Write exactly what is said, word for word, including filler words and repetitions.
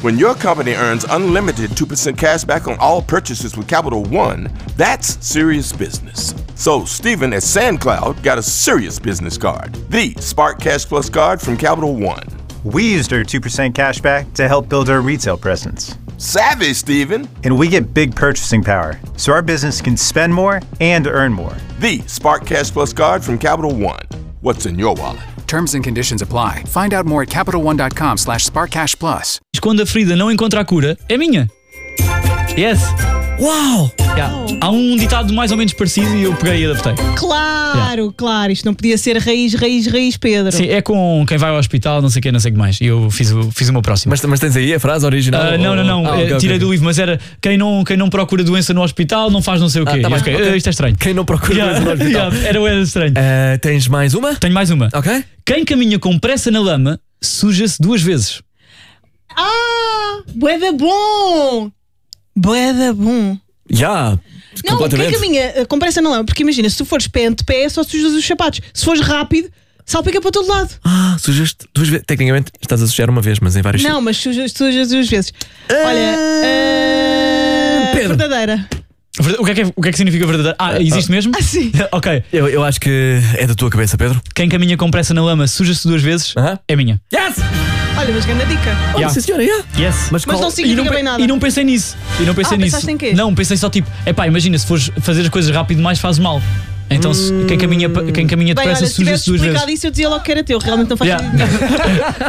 When your company earns unlimited two percent cash back on all purchases with Capital One, that's serious business. So Stephen at SandCloud got a serious business card, the Spark Cash Plus card from Capital One. We used our two percent cash back to help build our retail presence. Savvy, Stephen. And we get big purchasing power, so our business can spend more and earn more. The Spark Cash Plus card from Capital One. What's in your wallet? Terms and conditions apply. Find out more at CapitalOne.com slash SparkCashPlus. Quando a ferida não encontra a cura, é minha. Yes. Uau! Yeah. Há um ditado mais ou menos parecido e eu peguei e adaptei. Claro, yeah. claro. Isto não podia ser raiz, raiz, raiz, Pedro. Sim, é com quem vai ao hospital, não sei o que, não sei o que mais. E eu fiz o, fiz o meu próximo. Mas, mas tens aí a frase original? Uh, não, não, não. Ah, okay, okay, tirei okay. do livro, mas era quem não, quem não procura doença no hospital não faz não sei o quê. Ah, tá bem, fiquei, okay. uh, isto é estranho. Quem não procura yeah, doença no hospital. Yeah, era, era estranho. Uh, tens mais uma? Tenho mais uma. Ok. Quem caminha com pressa na lama suja-se duas vezes. Ah! Boeda bom! Boeda bom! Já! Yeah, não, quem caminha com pressa na lama, porque imagina, se tu fores pé ante pé, só sujas os sapatos. Se fores rápido, salpica para todo lado. Ah, sujas duas vezes. Tecnicamente estás a sujar uma vez, mas em vários. Não, mas sujas, sujas duas vezes. Olha, uh, Pedro. verdadeira. O que, é que, o que é que significa verdadeira? Ah, existe mesmo? Ah, sim. Ok. Eu, eu acho que é da tua cabeça, Pedro. Quem caminha com pressa na lama suja-se duas vezes, uh-huh. é minha. Yes! Olha, mas grande dica. Oh, yeah. Sim, senhora, yeah. Yes. Mas, mas não significa e não, bem nada. E não pensei nisso. E não pensei ah, nisso. pensaste em quê? Não, pensei só tipo, epá, imagina, se fores fazer as coisas rápido demais, fazes mal. Então hum... quem caminha, quem caminha depressa suja-se duas vezes. Se tivesse explicado isso, eu dizia logo que era teu. Realmente não faz yeah. sentido.